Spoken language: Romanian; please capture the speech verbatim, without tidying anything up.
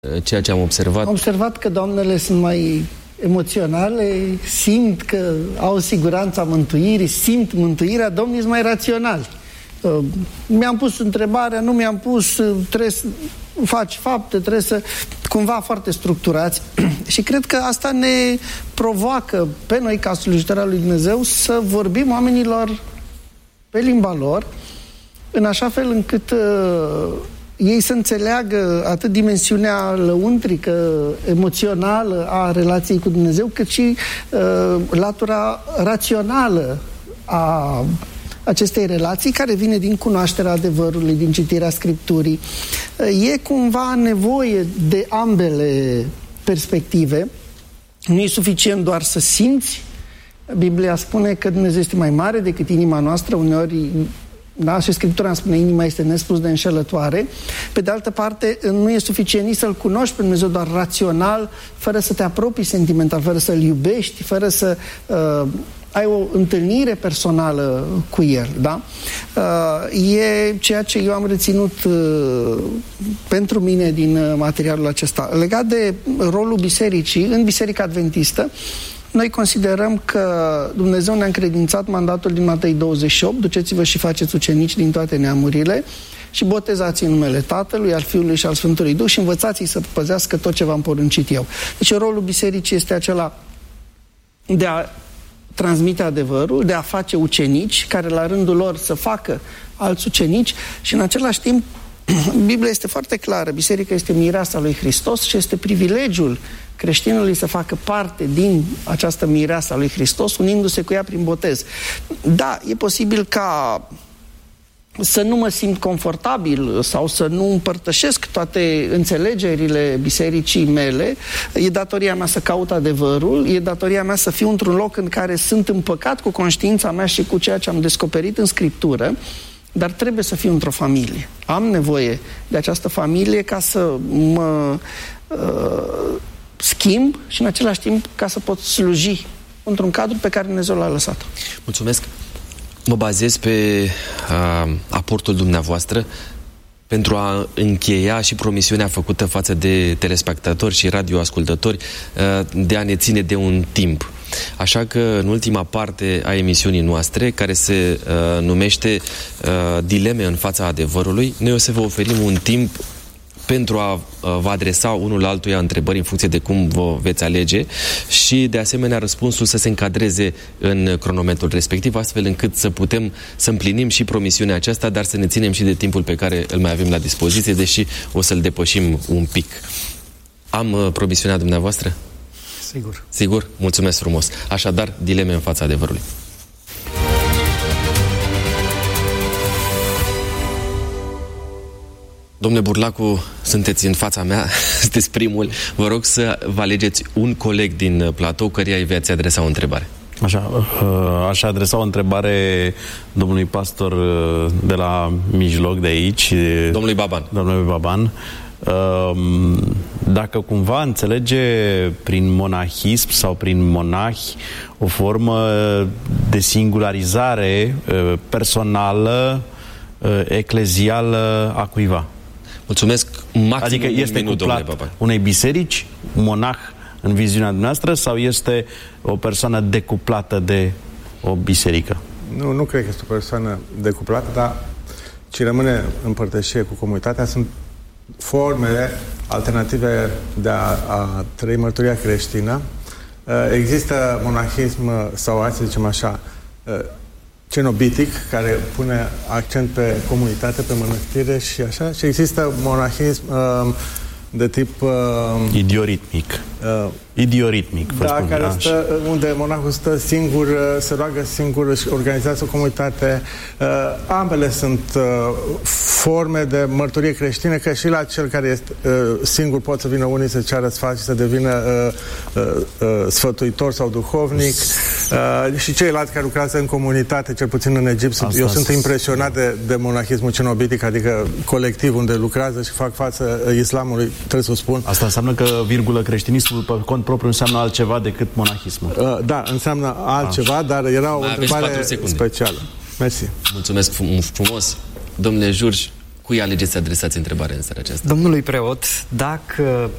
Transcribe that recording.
ceea ce am observat? Am observat că doamnele sunt mai emoționale, simt că au siguranța mântuirii, simt mântuirea, domnii sunt mai raționali. Mi-am pus întrebarea, nu mi-am pus, trebuie să faci fapte, trebuie să cumva foarte structurați și cred că asta ne provoacă pe noi ca slujitori al lui Dumnezeu să vorbim oamenilor pe limba lor, în așa fel încât uh, ei să înțeleagă atât dimensiunea lăuntrică, emoțională a relației cu Dumnezeu, cât și uh, latura rațională a acestei relații, care vine din cunoașterea adevărului, din citirea Scripturii. E cumva nevoie de ambele perspective. Nu e suficient doar să simți. Biblia spune că Dumnezeu este mai mare decât inima noastră, uneori, da, și Scriptura îmi spune inima este nespus de înșelătoare. Pe de altă parte, nu e suficient nici să-L cunoști pe Dumnezeu doar rațional, fără să te apropii sentimental, fără să-L iubești, fără să uh, ai o întâlnire personală cu El, da? Uh, e ceea ce eu am reținut uh, pentru mine din uh, materialul acesta. Legat de rolul bisericii, în Biserica Adventistă, noi considerăm că Dumnezeu ne-a încredințat mandatul din Matei douăzeci și opt, duceți-vă și faceți ucenici din toate neamurile și botezați în numele Tatălui, al Fiului și al Sfântului Duh și învățați-i să păzească tot ce v-am poruncit eu. Deci rolul bisericii este acela de a transmite adevărul, de a face ucenici, care la rândul lor să facă alți ucenici și în același timp Biblia este foarte clară, biserica este mireasa lui Hristos și este privilegiul creștinului să facă parte din această mireasă a lui Hristos, unindu-se cu ea prin botez. Da, e posibil ca să nu mă simt confortabil sau să nu împărtășesc toate înțelegerile bisericii mele. E datoria mea să caut adevărul, e datoria mea să fiu într-un loc în care sunt împăcat cu conștiința mea și cu ceea ce am descoperit în Scriptură, dar trebuie să fiu într-o familie. Am nevoie de această familie ca să mă uh, schimb și în același timp ca să pot sluji într-un cadru pe care Dumnezeu l-a lăsat. Mulțumesc! Mă bazez pe uh, aportul dumneavoastră pentru a încheia și promisiunea făcută față de telespectatori și radioascultători uh, de a ne ține de un timp. Așa că în ultima parte a emisiunii noastre, care se uh, numește uh, Dileme în fața adevărului, noi o să vă oferim un timp pentru a vă adresa unul altuia întrebări în funcție de cum vă veți alege și, de asemenea, răspunsul să se încadreze în cronometrul respectiv, astfel încât să putem să împlinim și promisiunea aceasta, dar să ne ținem și de timpul pe care îl mai avem la dispoziție, deși o să-l depășim un pic. Am uh, promisiunea dumneavoastră? Sigur. Sigur? Mulțumesc frumos. Așadar, dileme în fața adevărului. Domnule Burlacu, sunteți în fața mea, sunteți primul. Vă rog să vă alegeți un coleg din platou căruia îi veți adresa o întrebare. Așa, aș adresa o întrebare domnului pastor de la mijloc, de aici. Domnului Baban. Domnului Baban. Dacă cumva înțelege prin monahism sau prin monahi o formă de singularizare personală, eclezială a cuiva. Mulțumesc. Maxim adică este minut, cuplat unei biserici, un monah în viziunea dumneavoastră, sau este o persoană decuplată de o biserică? Nu, nu cred că este o persoană decuplată, dar ce rămâne în părtășie cu comunitatea sunt formele alternative de a, a trăi mărturia creștină. Există monahism, sau hai să zicem așa, cenobitic, care pune accent pe comunitate, pe mănăstire și așa, și există monahism uh, de tip... Uh, idioritmic. Uh, idioritmic, vă da, spun, care da, stă, unde monahul stă singur, se roagă singur, și organizează o comunitate. Uh, ambele sunt uh, forme de mărturie creștină, că și la cel care este uh, singur pot să vină unii să ceară sfat și să devină uh, uh, uh, sfătuitor sau duhovnic. Uh, și ceilalți care lucrează în comunitate, cel puțin în Egipt. Asta eu sunt impresionat de, de monahismul cenobitic, adică colectiv, unde lucrează și fac față islamului, trebuie să o spun. Asta înseamnă că, virgulă, creștinismul pe cont propriu înseamnă altceva decât monahismul. Uh, da, înseamnă altceva, ah. dar era o mai întrebare specială. Mersi. Mulțumesc frumos. Domnule Jurj, Cui alegeți să adresați întrebarea în seara aceasta? Domnului preot, dacă